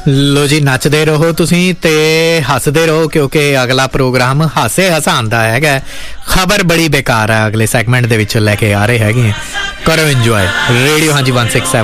ਲੋ ਜੀ, ਨੱਚਦੇ ਰਹੋ ਤੁਸੀਂ ਤੇ ਹੱਸਦੇ ਰਹੋ, ਕਿਉਂਕਿ ਅਗਲਾ ਪ੍ਰੋਗਰਾਮ ਹਾਸੇ ਹਸਾਉਣ ਦਾ ਹੈਗਾ। ਖਬਰ ਬੜੀ ਬੇਕਾਰ ਹੈ, ਅਗਲੇ ਸੈਗਮੈਂਟ ਦੇ ਵਿੱਚ ਲੈ ਕੇ ਆ ਰਹੇ ਹੈਗੇ। ਕਰੋ ਇੰਜੋਏ। ਰੇਡੀਓ ਹਾਂਜੀ 167